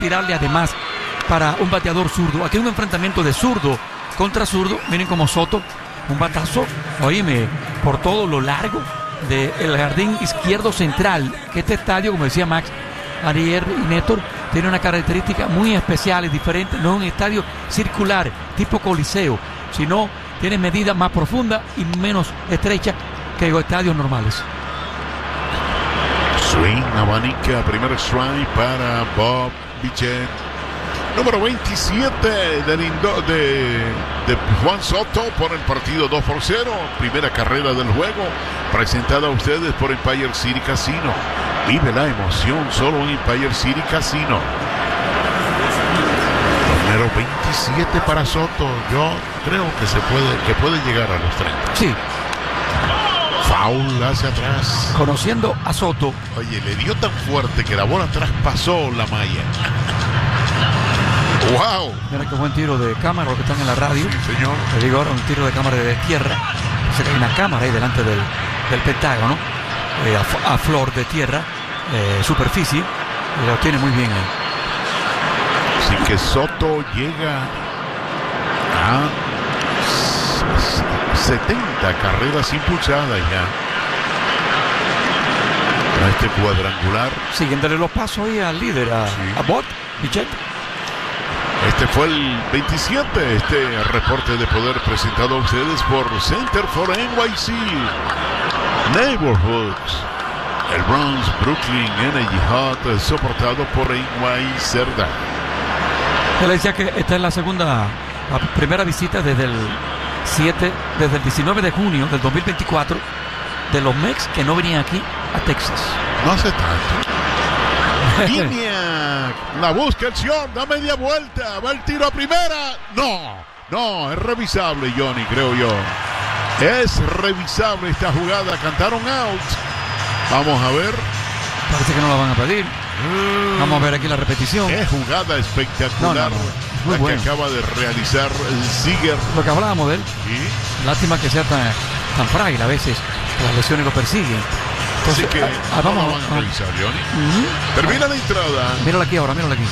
tirarle además para un bateador zurdo. Aquí hay un enfrentamiento de zurdo contra zurdo. Miren como Soto, un batazo, oíme, por todo lo largo del jardín izquierdo central. Que este estadio, como decía Max, Ariel y Néstor, tiene una característica muy especial y diferente. No es un estadio circular, tipo coliseo, sino tiene medidas más profundas y menos estrechas que los estadios normales. Swing, abanica, primer strike para Bob Bichette. Número 27 de Juan Soto por el partido 2-0. Primera carrera del juego, presentada a ustedes por Empire City Casino. Vive la emoción solo en Empire City Casino. Número 27 para Soto. Yo creo que puede llegar a los 30. Sí. Foul hacia atrás. Conociendo a Soto. Oye, le dio tan fuerte que la bola traspasó la malla. ¡Wow! Mira qué buen tiro de cámara, los que están en la radio. Sí, señor. Le digo ahora un tiro de cámara de tierra. Sé que hay una cámara ahí delante del Pentágono. A flor de tierra, superficie. Y lo tiene muy bien ahí. Así que Soto llega a 70 carreras impulsadas ya. A este cuadrangular. Siguiéndole los pasos ahí al líder, a Bob Bichette. Este fue el 27, este reporte de poder presentado a ustedes por Center for NYC Neighborhoods, el Bronx Brooklyn Energy Hut, soportado por NY Cerda. Él decía que esta es la primera visita desde el 19 de junio del 2024 de los Mex que no venían aquí a Texas. No hace tanto. Línea, la busca el Sion, da media vuelta, va el tiro a primera. No, es revisable, Johnny, creo yo. Es revisable esta jugada, cantaron out. Vamos a ver. Parece que no la van a pedir. Vamos a ver aquí la repetición. Qué jugada espectacular. Muy la bueno. que acaba de realizar Seager. Lo que hablábamos de él. ¿Sí? Lástima que sea tan frágil a veces, que las lesiones lo persiguen. Entonces, Así que vamos a revisar, Johnny. Termina la entrada. Mírala aquí ahora, mírala aquí.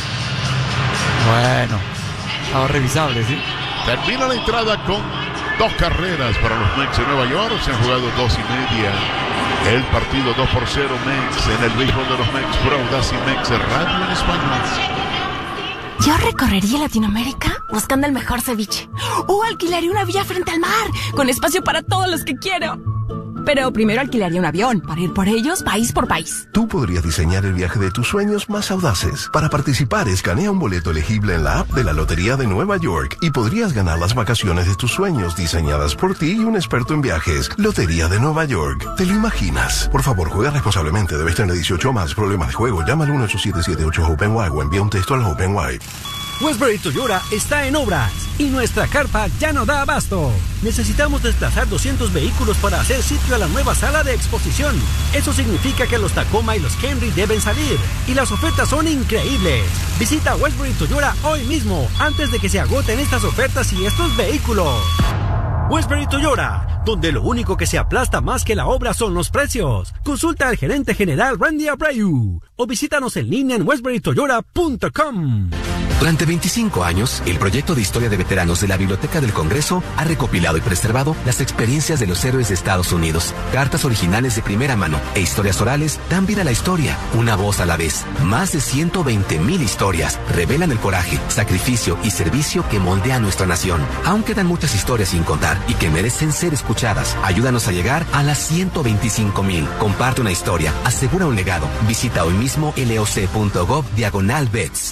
Bueno, estaba revisable, ¿sí? Termina la entrada con 2 carreras para los Mets de Nueva York. Se han jugado 2:30. El partido 2-0 Mets en el béisbol de los Mets Pro. Dasi Mets Radio en español. Yo recorrería Latinoamérica buscando el mejor ceviche. O alquilaría una villa frente al mar, con espacio para todos los que quiero. Pero primero alquilaría un avión para ir por ellos país por país. Tú podrías diseñar el viaje de tus sueños más audaces. Para participar, escanea un boleto elegible en la app de la Lotería de Nueva York y podrías ganar las vacaciones de tus sueños diseñadas por ti y un experto en viajes. Lotería de Nueva York. ¿Te lo imaginas? Por favor, juega responsablemente. Debes tener 18 más. Problemas de juego. Llama al 1-877-8-HOPE-NY o envía un texto al HOPE-NY. Westbury Toyota está en obras y nuestra carpa ya no da abasto. Necesitamos desplazar 200 vehículos para hacer sitio a la nueva sala de exposición. Eso significa que los Tacoma y los Camry deben salir y las ofertas son increíbles. Visita Westbury Toyota hoy mismo antes de que se agoten estas ofertas y estos vehículos. Westbury Toyota, donde lo único que se aplasta más que la obra son los precios. Consulta al gerente general Randy Abreu o visítanos en línea en westburytoyota.com. Durante 25 años, el proyecto de historia de veteranos de la Biblioteca del Congreso ha recopilado y preservado las experiencias de los héroes de Estados Unidos. Cartas originales de primera mano e historias orales dan vida a la historia, una voz a la vez. Más de 120,000 historias revelan el coraje, sacrificio y servicio que moldea nuestra nación. Aún quedan muchas historias sin contar y que merecen ser escuchadas. Ayúdanos a llegar a las 125,000. Comparte una historia, asegura un legado. Visita hoy mismo loc.gov/Vets.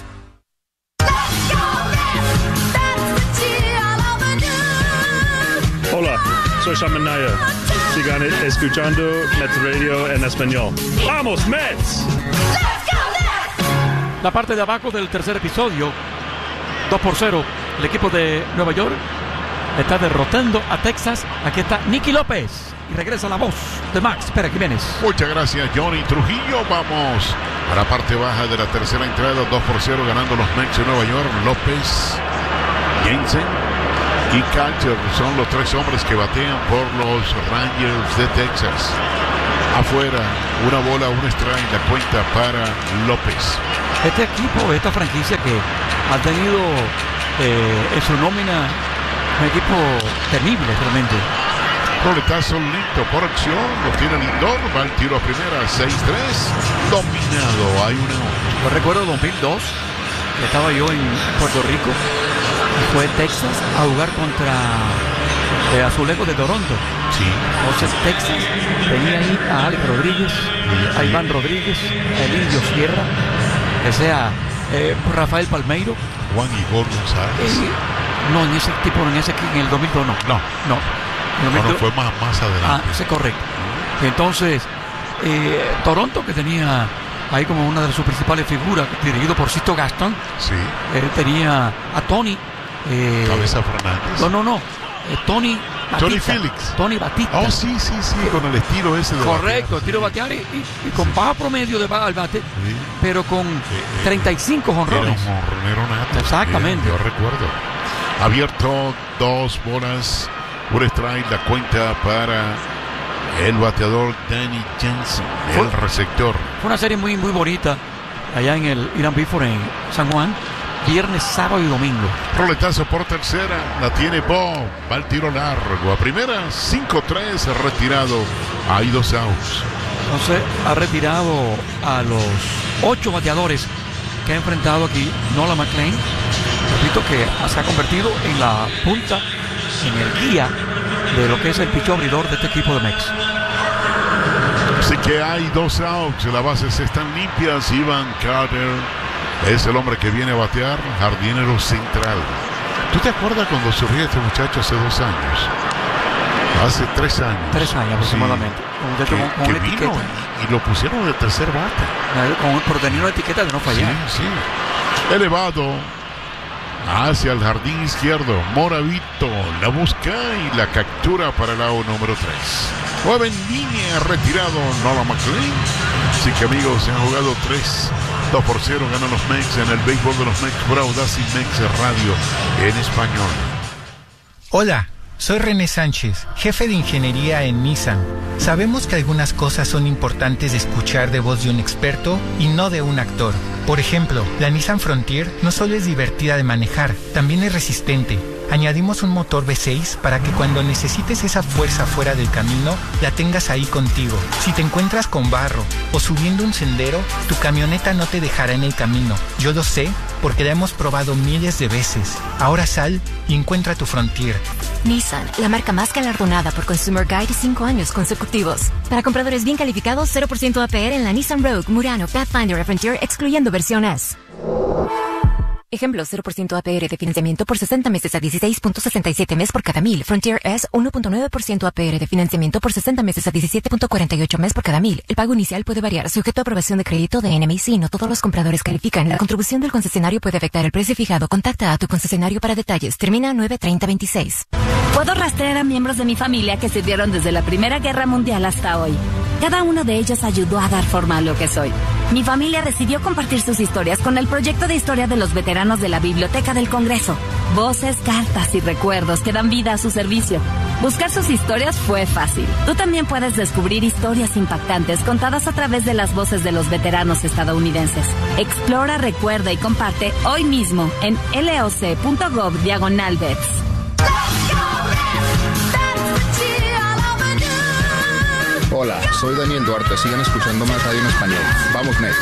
Hola, soy Shaman Naya. Sigan escuchando Mets Radio en español. ¡Vamos, Mets! La parte de abajo del tercer episodio, 2-0. El equipo de Nueva York está derrotando a Texas. Aquí está Nicky López. Y regresa la voz de Max Pérez Jiménez. Muchas gracias, Johnny Trujillo. Vamos a la parte baja de la tercera entrada. 2-0 ganando los Mets de Nueva York. López, Jensen y Catcher son los 3 hombres que batean por los Rangers de Texas. Afuera, una bola, un strike, la cuenta para López. Este equipo, esta franquicia que ha tenido en su nómina un equipo temible realmente. Roletazo lindo por acción, lo tiene Lindor, va el tiro a primera, 6-3, dominado, hay una. Yo recuerdo 2002, que estaba yo en Puerto Rico, y fue Texas a jugar contra Azulejos de Toronto. Sí. Entonces Texas tenía ahí a Alex Rodríguez, a Iván Rodríguez, a el Indio Sierra, que sea Rafael Palmeiro, Juan Igor González. No, en el 2002 no. No, fue más adelante. Sí, correcto. Entonces, Toronto, que tenía ahí como una de sus principales figuras, dirigido por Sisto Gaston. Sí. Tenía a Tony. Cabeza Fernández. No. Tony Batista. Félix. Tony Batista. Oh, sí, con el estilo ese de correcto, batear. el tiro batear y con bajo promedio de al bate, sí. Pero con 35 jonrones. Era un jonronero nato. Exactamente. Yo recuerdo. Abierto, 2 bolas, un strike, la cuenta para el bateador Danny Jansen, el receptor. Fue una serie muy, muy bonita allá en el Irán Bithorn en San Juan. Viernes, sábado y domingo. Roletazo por tercera, la tiene Bob, va el tiro largo. A primera, 5-3, retirado. Hay 2 outs. Entonces ha retirado a los 8 bateadores que ha enfrentado aquí Nolan McLean. Repito que se ha convertido en la punta, en el guía de lo que es el pichón abridor de este equipo de Mex. Así que hay 2 outs, las bases están limpias. Ivan Carter es el hombre que viene a batear, jardinero central. ¿Tú te acuerdas cuando surgió este muchacho hace 2 años? Hace 3 años. 3 años aproximadamente. Sí. Que vino y lo pusieron de tercer bate. Pero tenía una etiqueta de no fallar. Sí. Elevado hacia el jardín izquierdo. Moravito la busca y la captura para el out número 3. 9 en línea, retirado Nolan McLean. Así que amigos, se han jugado 2-0 ganan los Mex en el béisbol de los Mex por Audacy Mex Radio en español. Hola, soy René Sánchez, jefe de ingeniería en Nissan. Sabemos que algunas cosas son importantes de escuchar de voz de un experto y no de un actor. Por ejemplo, la Nissan Frontier no solo es divertida de manejar, también es resistente. Añadimos un motor V6 para que cuando necesites esa fuerza fuera del camino, la tengas ahí contigo. Si te encuentras con barro o subiendo un sendero, tu camioneta no te dejará en el camino. Yo lo sé porque la hemos probado miles de veces. Ahora sal y encuentra tu Frontier. Nissan, la marca más galardonada por Consumer Guide 5 años consecutivos. Para compradores bien calificados, 0% APR en la Nissan Rogue, Murano, Pathfinder y Frontier, excluyendo versión S. Ejemplo, 0% APR de financiamiento por 60 meses a 16.67 mes por cada 1000. Frontier S, 1.9% APR de financiamiento por 60 meses a 17.48 mes por cada 1000. El pago inicial puede variar, sujeto a aprobación de crédito de NMIC. No todos los compradores califican. La contribución del concesionario puede afectar el precio fijado. Contacta a tu concesionario para detalles. Termina 9/30/26. Puedo rastrear a miembros de mi familia que sirvieron desde la Primera Guerra Mundial hasta hoy. Cada uno de ellos ayudó a dar forma a lo que soy. Mi familia decidió compartir sus historias con el proyecto de historia de los veteranos de la Biblioteca del Congreso. Voces, cartas y recuerdos que dan vida a su servicio. Buscar sus historias fue fácil. Tú también puedes descubrir historias impactantes contadas a través de las voces de los veteranos estadounidenses. Explora, recuerda y comparte hoy mismo en loc.gov/vets. Hola, soy Daniel Duarte. Sigan escuchando más radio en español. Vamos, Mets.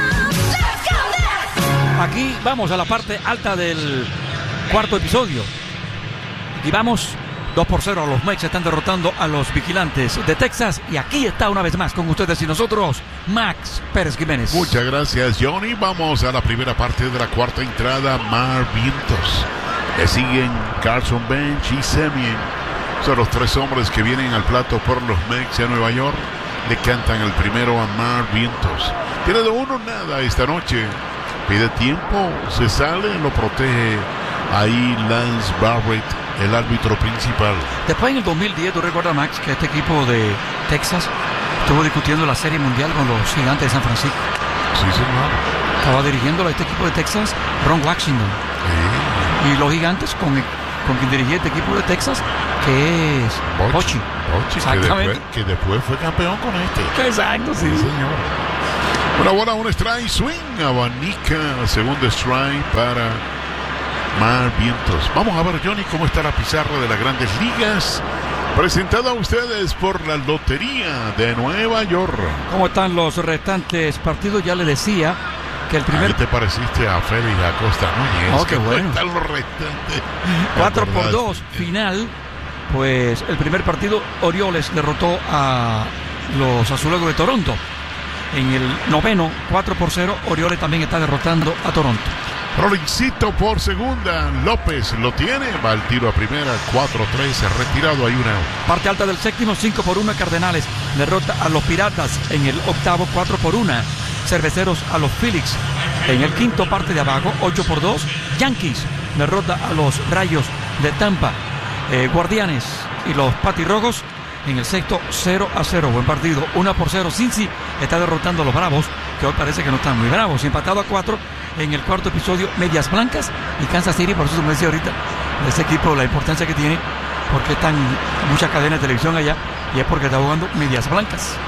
Aquí vamos a la parte alta del cuarto episodio. Y vamos 2-0. Los Mets están derrotando a los Vigilantes de Texas. Y aquí está una vez más con ustedes y nosotros, Max Pérez Jiménez. Muchas gracias, Johnny. Vamos a la primera parte de la cuarta entrada. Mar Vientos. Le siguen Carson Bench y Semien. Son los 3 hombres que vienen al plato por los Mets de Nueva York. Le cantan el primero a Mar Vientos. Tiene de 1-0 esta noche. Pide tiempo, se sale, lo protege ahí Lance Barrett, el árbitro principal. Después en el 2010, ¿tú recuerdas, Max, que este equipo de Texas estuvo discutiendo la Serie Mundial con los Gigantes de San Francisco? Sí, señor. Estaba dirigiendo a este equipo de Texas Ron Washington. Sí. Y los Gigantes con quien dirigía este equipo de Texas, que es Bochy. Exactamente. Que después fue campeón con este. Exacto, sí. Señor. Una bola, un strike, swing, abanica, segundo strike para Mar Vientos. Vamos a ver, Johnny, cómo está la pizarra de las Grandes Ligas. Presentada a ustedes por la Lotería de Nueva York. ¿Cómo están los restantes partidos? Ya le decía que el primer... Ahí te pareciste a Félix Acosta Núñez. Oh, qué bueno. Están los restantes. 4-2, final. Pues el primer partido, Orioles derrotó a los Azulejos de Toronto. En el noveno, 4-0, Orioles también está derrotando a Toronto. Rolincito por segunda, López lo tiene, va al tiro a primera, 4-3, retirado, hay una. Parte alta del séptimo, 5-1, Cardenales derrota a los Piratas. En el octavo, 4-1, Cerveceros a los Phillies. En el quinto, parte de abajo, 8-2, Yankees derrota a los Rayos de Tampa. Guardianes y los Patirrojos en el sexto, 0-0, buen partido, 1-0. Cincy está derrotando a los Bravos, que hoy parece que no están muy bravos, y empatado a 4 en el cuarto episodio, Medias Blancas y Kansas City. Por eso me decía ahorita de ese equipo la importancia que tiene, porque están muchas cadenas de televisión allá, y es porque está jugando Medias Blancas.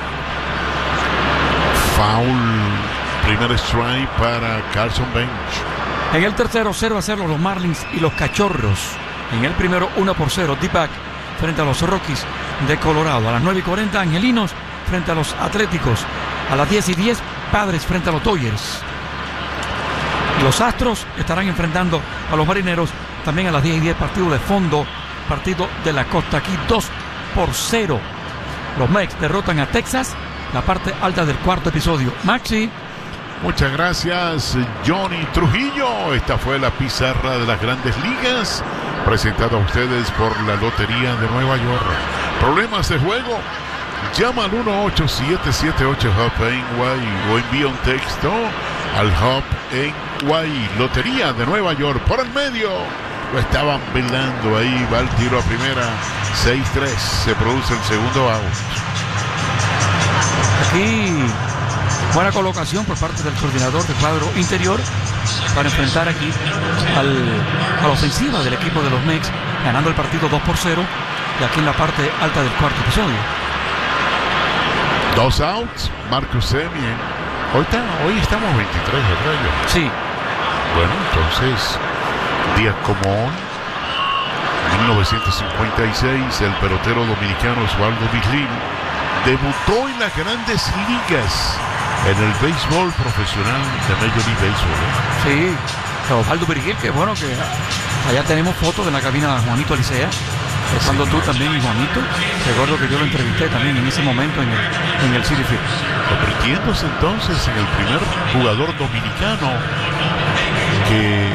Foul, primer strike para Carson Bench. En el tercero, 0-0, los Marlins y los Cachorros. En el primero, 1-0, D-Back frente a los Rockies de Colorado. A las 9:40, Angelinos frente a los Atléticos. A las 10:10, Padres frente a los Dodgers. Los Astros estarán enfrentando a los Marineros también a las 10:10, partido de fondo, partido de la costa. Aquí 2-0. Los Mets derrotan a Texas, la parte alta del cuarto episodio. Maxi. Muchas gracias, Johnny Trujillo. Esta fue la pizarra de las Grandes Ligas, presentada a ustedes por la Lotería de Nueva York. ¿Problemas de juego? Llama al 1-8778-HUB-NY o envía un texto al HUB-NY. Lotería de Nueva York, por el medio. Lo estaban velando ahí, va el tiro a primera, 6-3. Se produce el segundo out. Aquí buena colocación por parte del coordinador del cuadro interior para enfrentar aquí a la ofensiva del equipo de los Mets, ganando el partido 2-0, y aquí en la parte alta del cuarto episodio. 2 outs, Marcus Semien. Hoy estamos 23, ¿verdad? Sí. Bueno, entonces, días como hoy, 1956, el pelotero dominicano Osvaldo Virgil debutó en las Grandes Ligas en el béisbol profesional de Major League Baseball. Sí, Osvaldo Virgil, que bueno que allá tenemos fotos de la cabina de Juanito Alicea, estando tú también y Juanito. Recuerdo que yo lo entrevisté también en ese momento en el Citi Field. Convirtiéndose entonces en el primer jugador dominicano que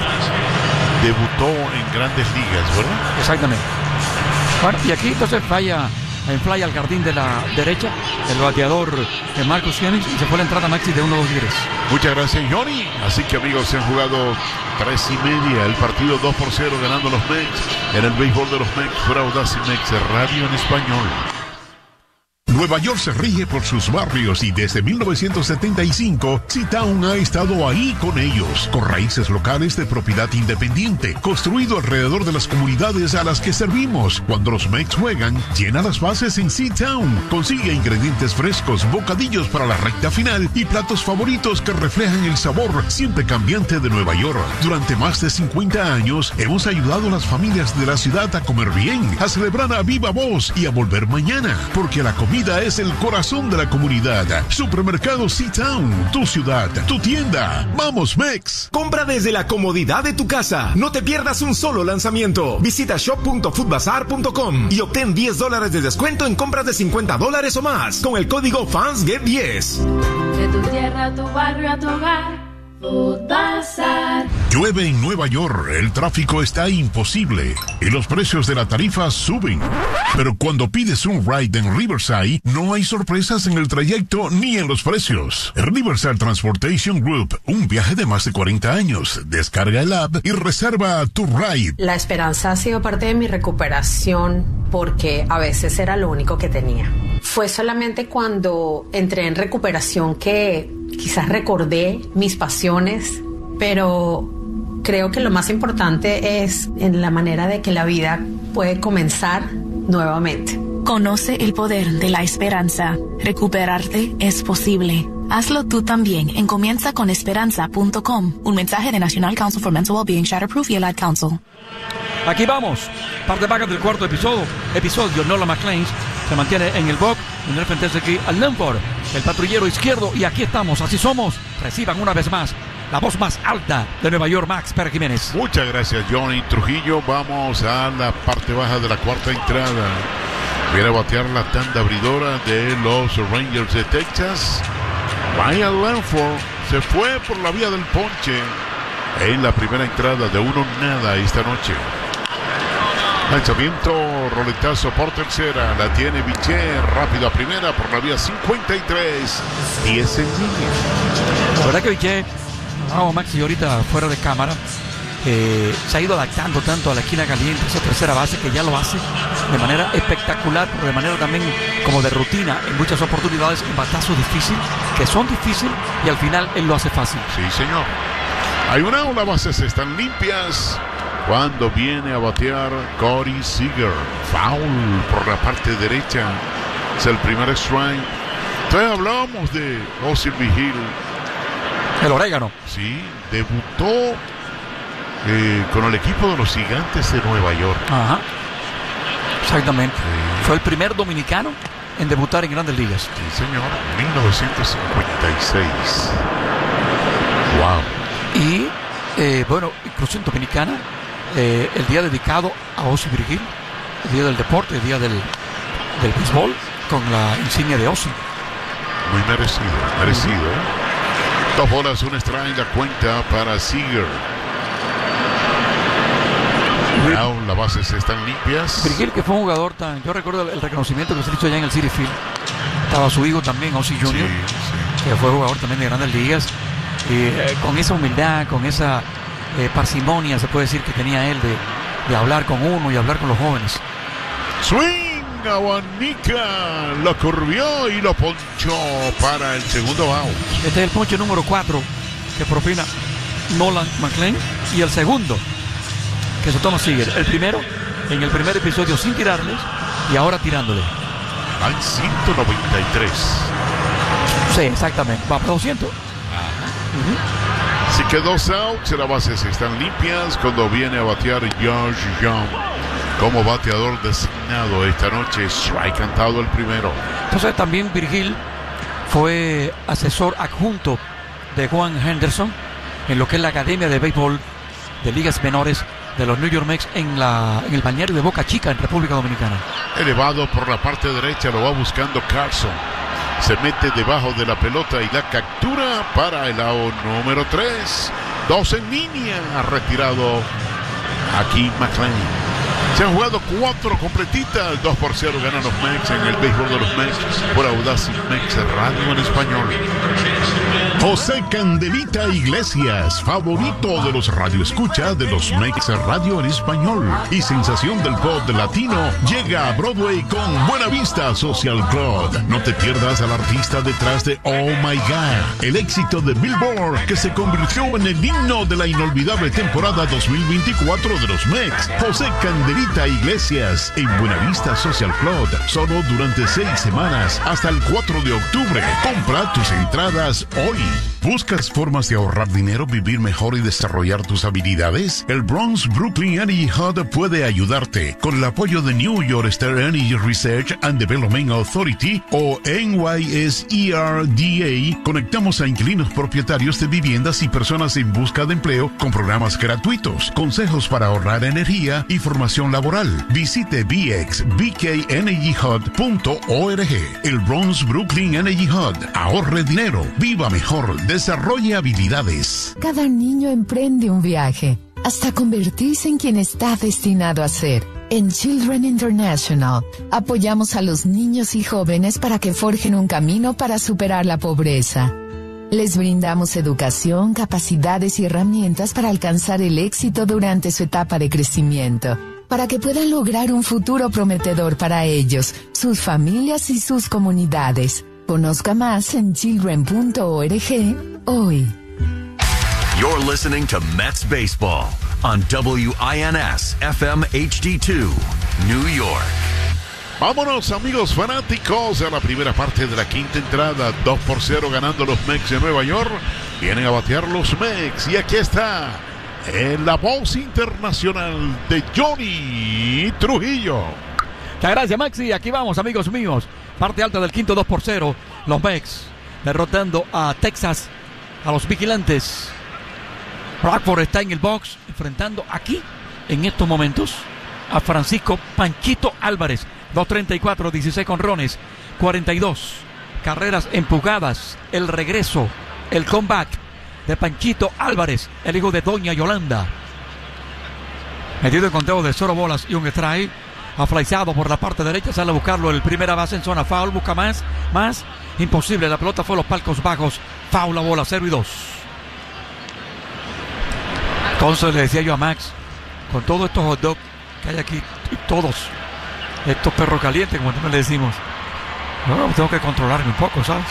debutó en Grandes Ligas, ¿verdad? Exactamente. Bueno, y aquí entonces falla en fly al jardín de la derecha el bateador Marcus Jennings, y se fue la entrada Maxi de 1-2-3. Muchas gracias, Johnny. Así que, amigos, se han jugado 3:30 el partido, 2-0 ganando los Mets en el béisbol de los Mets por Audacy Mets Radio en español. Nueva York se rige por sus barrios y desde 1975, C-Town ha estado ahí con ellos, con raíces locales de propiedad independiente, construido alrededor de las comunidades a las que servimos. Cuando los Mets juegan, llena las bases en C-Town. Consigue ingredientes frescos, bocadillos para la recta final y platos favoritos que reflejan el sabor siempre cambiante de Nueva York. Durante más de 50 años, hemos ayudado a las familias de la ciudad a comer bien, a celebrar a viva voz y a volver mañana, porque la comida es el corazón de la comunidad. Supermercado C-Town, tu ciudad, tu tienda. ¡Vamos, Mex! Compra desde la comodidad de tu casa. No te pierdas un solo lanzamiento. Visita shop.foodbazar.com y obtén $10 de descuento en compras de $50 o más con el código FANSGET10. De tu tierra a tu barrio a tu hogar. Foodbazar. Llueve en Nueva York, el tráfico está imposible y los precios de la tarifa suben. Pero cuando pides un ride en Riverside, no hay sorpresas en el trayecto ni en los precios. Riverside Transportation Group, un viaje de más de 40 años. Descarga el app y reserva tu ride. La esperanza ha sido parte de mi recuperación porque a veces era lo único que tenía. Fue solamente cuando entré en recuperación que quizás recordé mis pasiones, pero creo que lo más importante es en la manera de que la vida puede comenzar nuevamente. Conoce el poder de la esperanza. Recuperarte es posible. Hazlo tú también en comienzaconesperanza.com. Un mensaje de National Council for Mental Wellbeing, Shatterproof y el Ad Council. Aquí vamos, parte baja del cuarto episodio. Nolan McClain se mantiene en el box y no enfrentarse aquí al Lampard, el patrullero izquierdo, y aquí estamos, así somos. Reciban una vez más la voz más alta de Nueva York, Max Pérez Jiménez. Muchas gracias, Johnny Trujillo. Vamos a la parte baja de la cuarta entrada. Viene a batear la tanda abridora de los Rangers de Texas. Ryan Lanford se fue por la vía del ponche en la primera entrada de 1-0 esta noche. Lanzamiento, roletazo por tercera, la tiene Bichette, rápido a primera por la vía 53, 10 en línea. La verdad que Bichette, Max, y ahorita fuera de cámara, se ha ido adaptando tanto a la esquina caliente, esa tercera base, que ya lo hace de manera espectacular, pero de manera también como de rutina en muchas oportunidades, en batazos difíciles, que son difíciles, y al final él lo hace fácil. Sí, señor. Hay una, las bases están limpias cuando viene a batear Corey Seager. Foul por la parte derecha. Es el primer strike. Entonces hablábamos de Ozzie Vigil. El orégano. Sí, debutó con el equipo de los Gigantes de Nueva York. Ajá. Exactamente. Fue el primer dominicano en debutar en Grandes Ligas. Sí, señor. 1956. Wow. Y bueno, inclusión dominicana, el día dedicado a Ozzie Virgil, el día del deporte, el día del béisbol, con la insignia de Ozzie. Muy merecido. 2 bolas, un strike, la cuenta para Seager. Now, las bases están limpias. Virgil, que fue un jugador tan... Yo recuerdo el reconocimiento que se hizo allá en el Citi Field. Estaba su hijo también, Ozzie Jr., que fue jugador también de Grandes Ligas. Con esa humildad, con esa parsimonia, se puede decir, que tenía él de hablar con uno y hablar con los jóvenes. Swing, abanica, lo curvió y lo ponchó para el segundo out. Este es el ponche número 4 que propina Nolan McClain, y el segundo que se toma Seager. El primero, en el primer episodio sin tirarles, y ahora tirándole. Al 193. Sí, exactamente. Va para 200. Así que 2 outs, las bases están limpias cuando viene a batear Josh Young como bateador designado esta noche. Strike cantado el primero. Entonces también Virgil fue asesor adjunto de Juan Henderson en lo que es la Academia de Béisbol de Ligas Menores de los New York Mets en el balneario de Boca Chica, en República Dominicana. Elevado por la parte derecha, lo va buscando Carlson. Se mete debajo de la pelota y la captura para el out número 3. 2 en línea. Ha retirado aquí McClain. Se han jugado 4 completitas. 2-0 ganan los Mets en el béisbol de los Mets por Audacy Mets Radio en español. José Candelita Iglesias, favorito de los radioescucha de los Mets Radio en español y sensación del pop latino, llega a Broadway con Buena Vista Social Club. No te pierdas al artista detrás de Oh My God, el éxito de Billboard que se convirtió en el himno de la inolvidable temporada 2024 de los Mets. José Candelita Iglesias en Buena Vista Social Club, solo durante 6 semanas hasta el 4 de octubre. Compra tus entradas hoy. ¿Buscas formas de ahorrar dinero, vivir mejor y desarrollar tus habilidades? El Bronx Brooklyn Energy Hub puede ayudarte. Con el apoyo de New York State Energy Research and Development Authority o NYSERDA, conectamos a inquilinos propietarios de viviendas y personas en busca de empleo con programas gratuitos, consejos para ahorrar energía y formación laboral. Visite bxbkenergyhub.org. El Bronx Brooklyn Energy Hub. Ahorre dinero, viva mejor, desarrolle habilidades. Cada niño emprende un viaje hasta convertirse en quien está destinado a ser. En Children International apoyamos a los niños y jóvenes para que forjen un camino para superar la pobreza. Les brindamos educación, capacidades y herramientas para alcanzar el éxito durante su etapa de crecimiento, para que puedan lograr un futuro prometedor para ellos, sus familias y sus comunidades. Conozca más en children.org hoy. You're listening to Mets Baseball on WINS FM HD2, New York. Vámonos, amigos fanáticos, a la primera parte de la quinta entrada. 2-0 ganando los Mets de Nueva York. Vienen a batear los Mets. Y aquí está la voz internacional de Johnny Trujillo. Muchas gracias, Maxi. Aquí vamos, amigos míos. Parte alta del quinto, 2-0. Los Mets derrotando a Texas, a los vigilantes. Bradford está en el box, enfrentando aquí, en estos momentos, a Francisco Panchito Álvarez. 2.34, 16 jonrones, 42 carreras empujadas. El regreso, el comeback de Panchito Álvarez, el hijo de Doña Yolanda. Metido en conteo de 0 bolas y un strike. Aflaizado por la parte derecha, sale a buscarlo el primera base en zona foul. Busca más. Imposible, la pelota fue a los palcos bajos. Foul, la bola, 0-2. Entonces le decía yo a Max, con todos estos hot dogs que hay aquí, y todos estos perros calientes, como también le decimos, no, tengo que controlarme un poco, ¿sabes?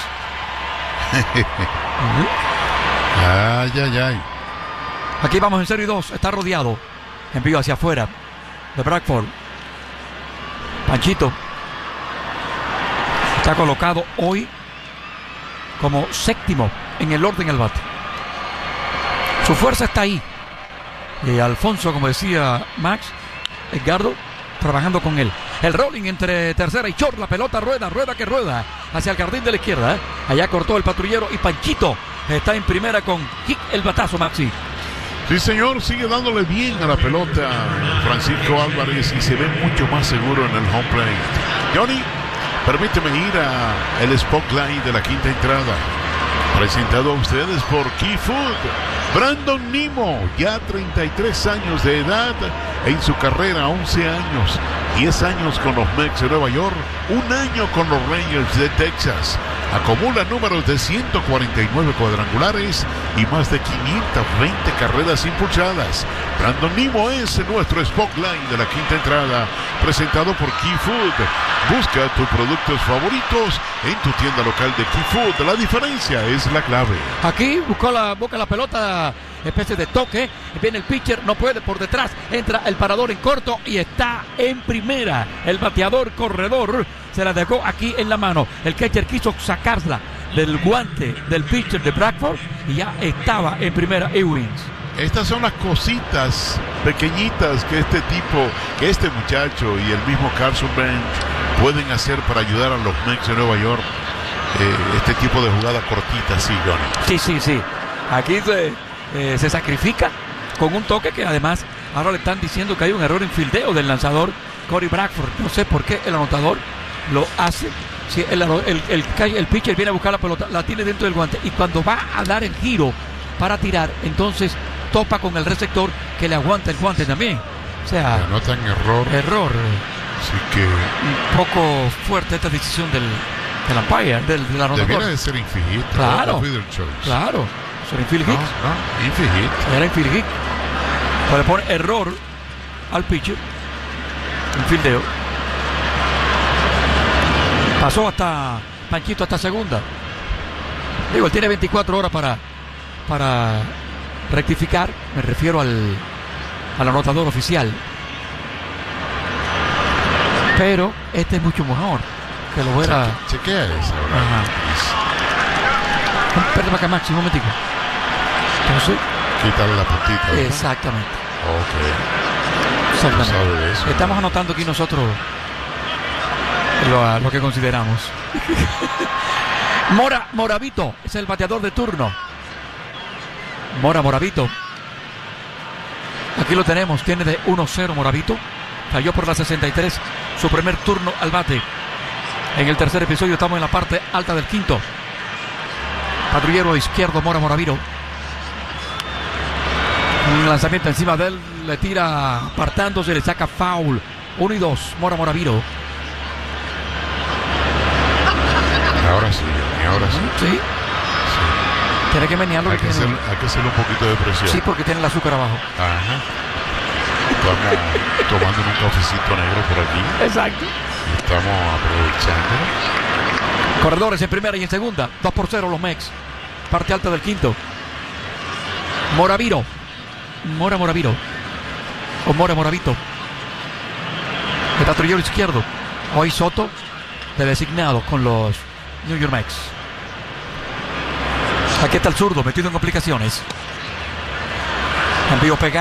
Ay. Aquí vamos en 0-2, está rodeado. Envío hacia afuera de Bradford. Panchito está colocado hoy como séptimo en el orden al bate. Su fuerza está ahí. Y Alfonso, como decía Max, Edgardo, trabajando con él. El rolling entre tercera y short. La pelota rueda que rueda hacia el jardín de la izquierda. Allá cortó el patrullero y Panchito está en primera con kick el batazo, Maxi. Sí, señor, sigue dándole bien a la pelota Francisco Álvarez y se ve mucho más seguro en el home plate. Johnny, permíteme ir a el spotlight de la quinta entrada. Presentado a ustedes por Key Food. Brandon Nimmo, ya 33 años de edad, en su carrera 11 años, 10 años con los Mets de Nueva York, 1 año con los Rangers de Texas. Acumula números de 149 cuadrangulares y más de 520 carreras impulsadas. Brandon Nimmo es nuestro spotlight de la quinta entrada, presentado por Key Food. Busca tus productos favoritos en tu tienda local de Key Food. La diferencia es la clave. Aquí busca la pelota, especie de toque. Viene el pitcher, no puede, por detrás. Entra el parador en corto y está en primera. El bateador corredor se la dejó aquí en la mano. El catcher quiso sacarla del guante del pitcher de Bradford y ya estaba en primera Ewings. Estas son las cositas pequeñitas que este muchacho y el mismo Carson Bench pueden hacer para ayudar a los Mets de Nueva York. Este tipo de jugada cortita, sí, Johnny. Sí. Aquí se sacrifica con un toque que además ahora le están diciendo que hay un error en fildeo del lanzador Corey Bradford. No sé por qué el anotador lo hace. Si el pitcher viene a buscar la pelota, la tiene dentro del guante y cuando va a dar el giro para tirar, entonces topa con el receptor que le aguanta el guante también. O sea, anotan error. Así que un poco fuerte esta decisión del umpire, del anotador. Debería de ser infield hit. Claro. ¿Ser infield hit? No, infield hit. Era infield hit. O le pone error al pitcher. Infildeo. Pasó hasta Panchito hasta segunda. Digo, él tiene 24 horas para rectificar. Me refiero al anotador oficial. Pero este es mucho mejor que lo fuera. Chequea eso. Perdón, acá, Maxi, un momentico. Entonces, quítale la puntita, ¿verdad? Exactamente. Ok. Exactamente. No sabe de eso, estamos anotando aquí nosotros lo que consideramos. Moravito es el bateador de turno. Moravito. Aquí lo tenemos. Tiene de 1-0 Moravito. Cayó por la 63. Su primer turno al bate. En el tercer episodio estamos en la parte alta del quinto. Patrullero izquierdo Moravito. Un lanzamiento encima de él. Le tira apartándose. Le saca foul. 1-2 Moravito. Ahora sí. Sí. Tiene que menearlo. Hay que hacerle un poquito de presión. Sí, porque tiene el azúcar abajo. Ajá. Estamos tomando un cafecito negro por aquí. Exacto. Estamos aprovechando. Corredores en primera y en segunda. 2-0 los Mets. Parte alta del quinto. Moravito. O Moravito. El patrullero izquierdo. Hoy Soto de designado con los New York Mets. Aquí está el zurdo metido en complicaciones. Envío pegado.